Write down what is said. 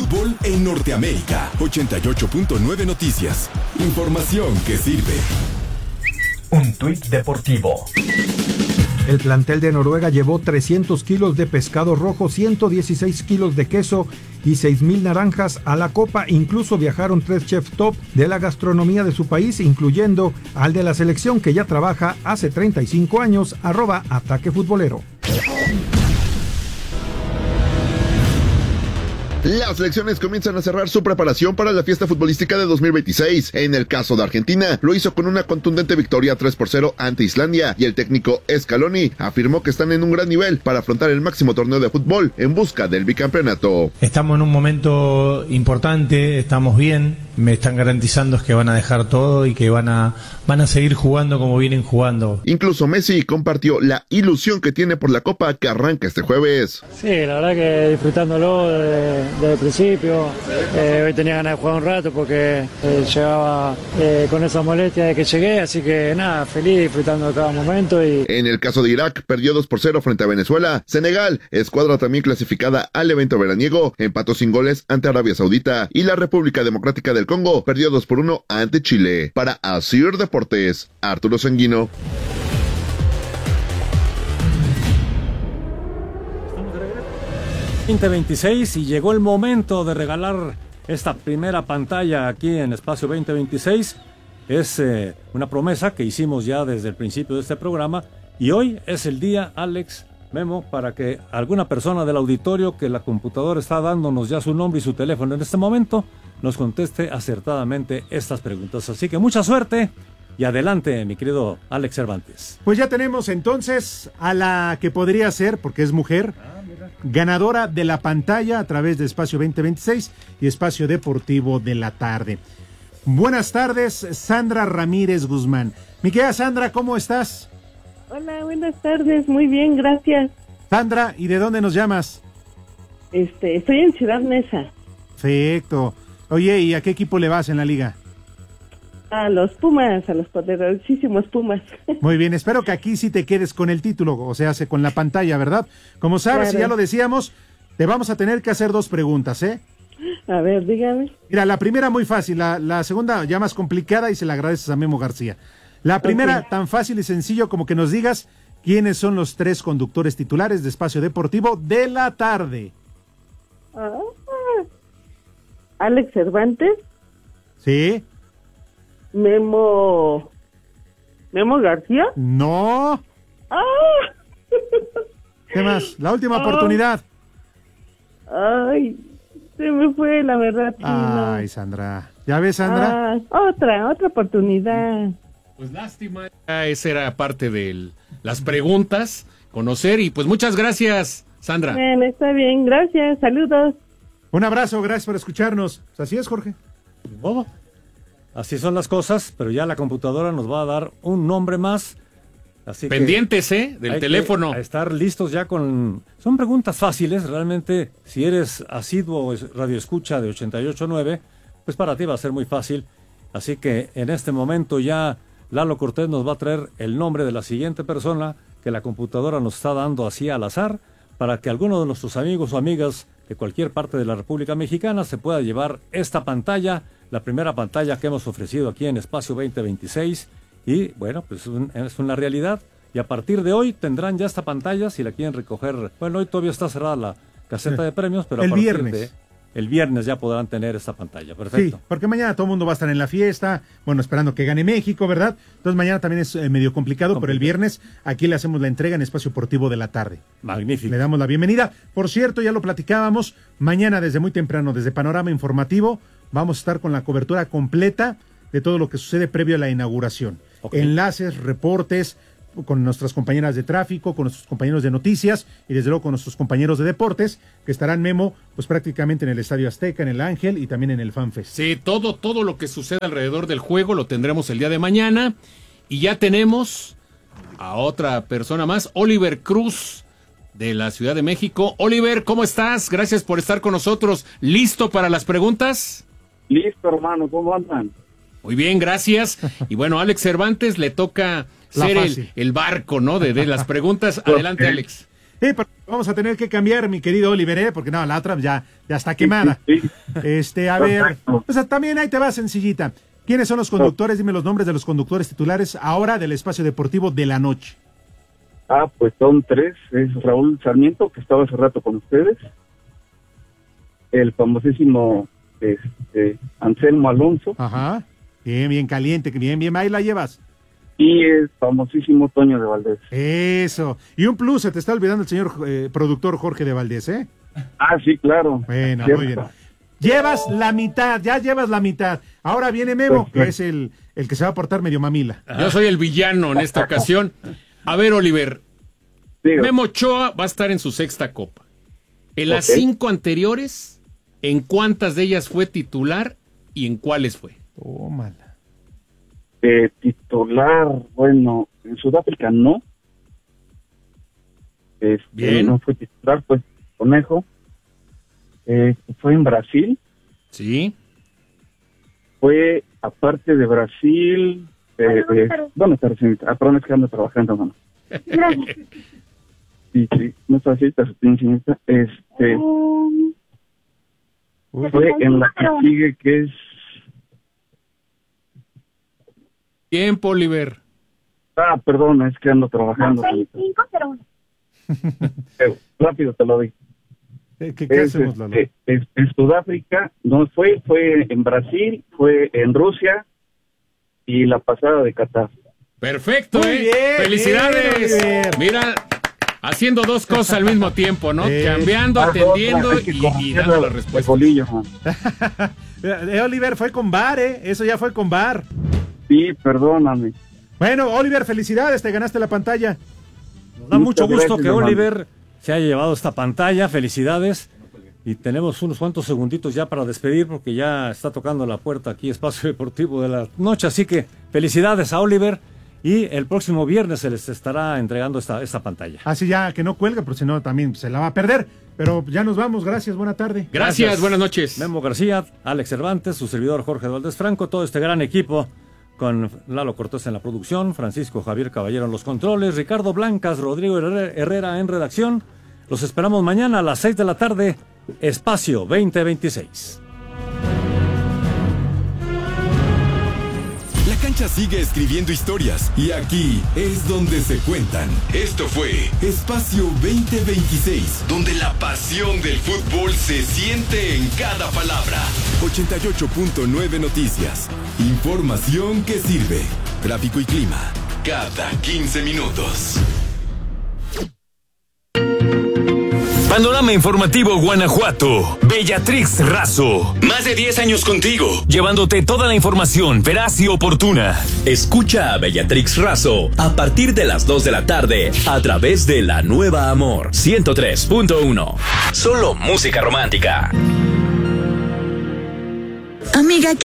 fútbol en Norteamérica. 88.9 Noticias. Información que sirve. Un tuit deportivo. El plantel de Noruega llevó 300 kilos de pescado rojo, 116 kilos de queso y 6,000 naranjas a la Copa. Incluso viajaron 3 chefs top de la gastronomía de su país, incluyendo al de la selección que ya trabaja hace 35 años, @Ataque Futbolero. Las selecciones comienzan a cerrar su preparación para la fiesta futbolística de 2026. En el caso de Argentina, lo hizo con una contundente victoria 3-0 ante Islandia, y el técnico Scaloni afirmó que están en un gran nivel para afrontar el máximo torneo de fútbol en busca del bicampeonato. Estamos en un momento importante, estamos bien, me están garantizando que van a dejar todo y que van a seguir jugando como vienen jugando. Incluso Messi compartió la ilusión que tiene por la Copa que arranca este jueves. Sí, la verdad que disfrutándolo desde el principio. Hoy tenía ganas de jugar un rato porque llegaba con esa molestia de que llegué, así que nada, feliz, disfrutando de cada momento. En el caso de Irak, perdió 2-0 frente a Venezuela. Senegal, escuadra también clasificada al evento veraniego, empató sin goles ante Arabia Saudita, y la República Democrática del Congo perdió 2-1 ante Chile. Para Asir Deportes, Arturo Sanguino. 2026 y llegó el momento de regalar esta primera pantalla aquí en Espacio 2026. Es una promesa que hicimos ya desde el principio de este programa, y hoy es el día, Alex, Memo, para que alguna persona del auditorio que la computadora está dándonos ya su nombre y su teléfono en este momento nos conteste acertadamente estas preguntas. Así que mucha suerte y adelante, mi querido Alex Cervantes. Pues ya tenemos entonces a la que podría ser, porque es mujer, ganadora de la pantalla a través de Espacio 2026 y Espacio Deportivo de la Tarde. Buenas tardes, Sandra Ramírez Guzmán. Mi querida Sandra, ¿cómo estás? Hola, buenas tardes, muy bien, gracias. Sandra, ¿y de dónde nos llamas? Estoy en Ciudad Neza. Perfecto. Oye, ¿y a qué equipo le vas en la liga? A los Pumas, a los poderosísimos Pumas. Muy bien, espero que aquí sí te quedes con el título, o sea, con la pantalla, ¿verdad? Como sabes, Claro. y ya lo decíamos, te vamos a tener que hacer 2 preguntas, ¿eh? A ver, dígame. Mira, la primera muy fácil, la segunda ya más complicada, y se la agradeces a Memo García. La primera, tan fácil y sencillo como que nos digas quiénes son los 3 conductores titulares de Espacio Deportivo de la Tarde. Alex Cervantes. ¿Sí? Memo García. No. ¿Qué más? La última oportunidad. Ay, se me fue, la verdad. Ay, Sandra. ¿Ya ves, Sandra? Otra oportunidad. Pues lástima, esa era parte de las preguntas, conocer, y pues muchas gracias, Sandra. Bien, está bien, gracias, saludos. Un abrazo, gracias por escucharnos. Así es, Jorge. Bobo. Así son las cosas, pero ya la computadora nos va a dar un nombre más. Así pendientes, del teléfono. A estar listos ya con... Son preguntas fáciles, realmente, si eres asiduo radioescucha de 88.9, pues para ti va a ser muy fácil. Así que en este momento ya Lalo Cortés nos va a traer el nombre de la siguiente persona que la computadora nos está dando así al azar, para que alguno de nuestros amigos o amigas de cualquier parte de la República Mexicana se pueda llevar esta pantalla, la primera pantalla que hemos ofrecido aquí en Espacio 2026, y bueno, pues es una realidad, y a partir de hoy tendrán ya esta pantalla si la quieren recoger. Bueno, hoy todavía está cerrada la caseta de premios, pero el a partir viernes. de el viernes ya podrán tener esta pantalla. Perfecto. Sí, porque mañana todo el mundo va a estar en la fiesta, bueno, esperando que gane México, ¿verdad? Entonces mañana también es medio complicado, pero el viernes aquí le hacemos la entrega en Espacio Deportivo de la Tarde. Magnífico. Le damos la bienvenida. Por cierto, ya lo platicábamos, mañana desde muy temprano, desde Panorama Informativo, vamos a estar con la cobertura completa de todo lo que sucede previo a la inauguración. Okay. Enlaces, reportes, con nuestras compañeras de tráfico, con nuestros compañeros de noticias y desde luego con nuestros compañeros de deportes, que estarán, Memo, pues prácticamente en el Estadio Azteca, en el Ángel y también en el FanFest. Sí, todo lo que sucede alrededor del juego lo tendremos el día de mañana, y ya tenemos a otra persona más, Oliver Cruz, de la Ciudad de México. Oliver, ¿cómo estás? Gracias por estar con nosotros. ¿Listo para las preguntas? Listo, hermano, ¿cómo andan? Muy bien, gracias. Y bueno, Alex Cervantes le toca ser el barco, ¿no? De las preguntas. Adelante, Alex. Pero vamos a tener que cambiar, mi querido Oliver, porque no, la otra ya está quemada. Sí. A ver, o sea, también ahí te va sencillita. ¿Quiénes son los conductores? Dime los nombres de los conductores titulares ahora del Espacio Deportivo de la noche. Pues son 3. Es Raúl Sarmiento, que estaba hace rato con ustedes. El famosísimo Anselmo Alonso. Ajá. Bien caliente, bien, ahí la llevas. Y el famosísimo Toño de Valdés. Eso. Y un plus, se te está olvidando el señor productor Jorge de Valdés, ¿eh? Sí, claro. Bueno, Cierto. muy bien. Llevas la mitad. Ahora viene Memo, que es el que se va a portar medio mamila. Yo soy el villano en esta ocasión. A ver, Oliver. Digo. Memo Ochoa va a estar en su 6ª Copa. En las 5 anteriores, ¿en cuántas de ellas fue titular y en cuáles fue? Tómala. Titular, bueno, en Sudáfrica no. Bien. No fue titular, pues Conejo. Fue en Brasil. Sí. Fue, aparte de Brasil, perdón, es que ando trabajando, mano. Sí, no está así, está señorita. Fue en la que sigue, que es... Tiempo, Oliver. Perdón, es que ando trabajando. 6501. Rápido te lo doy. ¿Qué hacemos, Lalo? En Sudáfrica, no fue en Brasil, fue en Rusia y la pasada de Qatar. Perfecto, Muy bien, felicidades. bien. Mira, haciendo 2 cosas al mismo tiempo, ¿no? Cambiando, atendiendo y dando la respuesta. Oliver fue con VAR, eso ya fue con VAR. Sí, perdóname. Bueno, Oliver, felicidades, te ganaste la pantalla. Nos da mucho gusto que Oliver se haya llevado esta pantalla, felicidades. Y tenemos unos cuantos segunditos ya para despedir, porque ya está tocando la puerta aquí Espacio Deportivo de la noche, así que felicidades a Oliver. Y el próximo viernes se les estará entregando esta pantalla. Así ya, que no cuelga, porque si no también se la va a perder. Pero ya nos vamos, gracias, buena tarde. Gracias, buenas noches. Memo García, Alex Cervantes, su servidor Jorge Valdés Franco, todo este gran equipo, con Lalo Cortés en la producción, Francisco Javier Caballero en los controles, Ricardo Blancas, Rodrigo Herrera en redacción. Los esperamos mañana a las 6 de la tarde, Espacio 2026. La cancha sigue escribiendo historias y aquí es donde se cuentan. Esto fue Espacio 2026, donde la pasión del fútbol se siente en cada palabra. 88.9 Noticias. Información que sirve. Tráfico y clima cada 15 minutos. Panorama Informativo Guanajuato. Bellatrix Razo. Más de 10 años contigo, llevándote toda la información veraz y oportuna. Escucha a Bellatrix Razo a partir de las 2 de la tarde a través de La Nueva Amor 103.1. Solo música romántica. Amiga,